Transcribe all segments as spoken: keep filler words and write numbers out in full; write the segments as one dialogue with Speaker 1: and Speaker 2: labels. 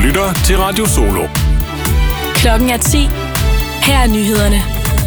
Speaker 1: lytter til Radio Solo.
Speaker 2: Klokken er ti. Her er nyhederne.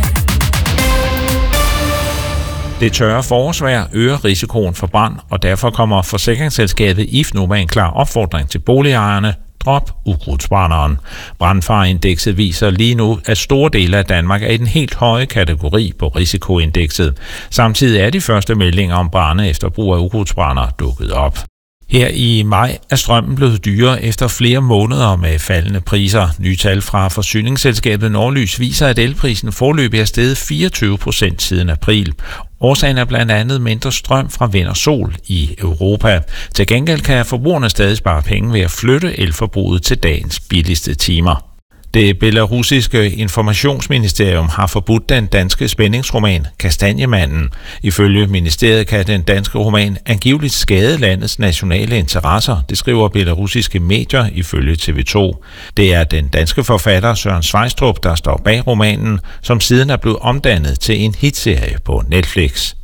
Speaker 3: Det tørre forårsvejr øger risikoen for brand, og derfor kommer forsikringsselskabet I F nu med en klar opfordring til boligejerne: drop ukrudtsbrænderen. Brandfareindekset viser lige nu, at store dele af Danmark er i den helt høje kategori på risikoindekset. Samtidig er de første meldinger om brande efter brug af ukrudtsbrænder dukket op. Her i maj er strømmen blevet dyrere efter flere måneder med faldende priser. Nye tal fra forsyningsselskabet Nordlys viser, at elprisen foreløbig er steget fireogtyve procent siden april. Årsagen er blandt andet mindre strøm fra vind og sol i Europa. Til gengæld kan forbrugerne stadig spare penge ved at flytte elforbruget til dagens billigste timer. Det belarusiske informationsministerium har forbudt den danske spændingsroman Kastanjemanden. Ifølge ministeriet kan den danske roman angiveligt skade landets nationale interesser, det skriver belarusiske medier ifølge T V to. Det er den danske forfatter Søren Sveistrup, der står bag romanen, som siden er blevet omdannet til en hitserie på Netflix.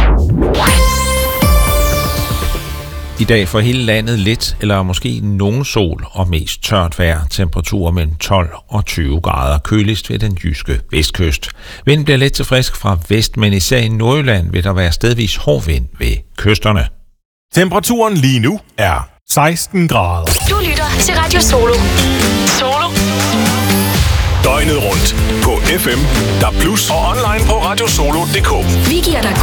Speaker 3: I dag for hele landet lidt eller måske nogen sol og mest tørt vejr. Temperaturer mellem tolv og tyve grader, køligst ved den jyske vestkyst. Vinden bliver let til frisk fra vest, men især i Nordjylland vil der være stedvis hård vind ved kysterne.
Speaker 1: Temperaturen lige nu er seksten grader.
Speaker 2: Du lytter til Radio Solo. Solo.
Speaker 1: Døgnet rundt på F M, D A B plus og online på radiosolo punktum d k.
Speaker 2: Vi giver dig